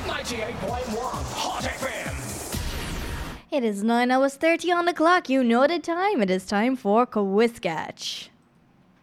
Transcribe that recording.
98.1 Hot FM. It is 9 hours 30 on the clock. You know the time. It is time for Quiz Catch.